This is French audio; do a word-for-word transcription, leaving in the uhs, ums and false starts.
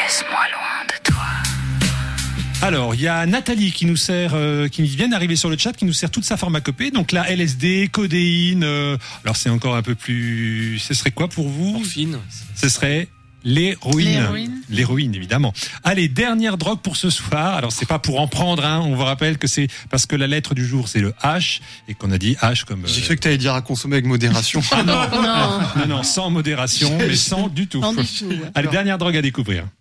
Laisse-moi loin de toi. Alors, il y a Nathalie qui nous sert, euh, qui vient d'arriver sur le chat, qui nous sert toute sa pharmacopée. Donc là, L S D, codéine. Euh, alors c'est encore un peu plus. Ce serait quoi pour vous ? Morphine. Ce serait l'héroïne. L'héroïne. L'héroïne, évidemment. Allez, dernière drogue pour ce soir. Alors c'est pas pour en prendre, hein. On vous rappelle que c'est parce que la lettre du jour c'est le H et qu'on a dit H comme. Euh... J'ai cru que t'allais dire à consommer avec modération. Ah non, Non. non, non, sans modération, mais sans du tout. Sans du tout, ouais. Allez, dernière drogue à découvrir.